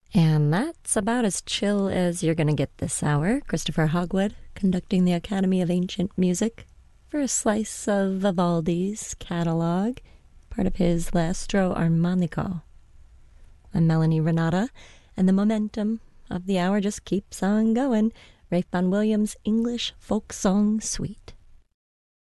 And that's about as chill as you're going to get this hour. Christopher Hogwood conducting the Academy of Ancient Music for a slice of Vivaldi's catalog, part of his L'Astro Armonico. I'm Melanie Renata, and the momentum of the hour just keeps on going. Ralph Vaughan Williams' English Folk Song Suite.